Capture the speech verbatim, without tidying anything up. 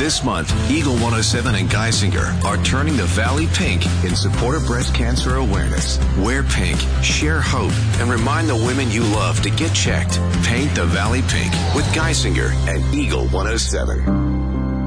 This month, Eagle one oh seven and Geisinger are turning the Valley pink in support of breast cancer awareness. Wear pink, share hope, and remind the women you love to get checked. Paint the Valley pink with Geisinger and Eagle one oh seven.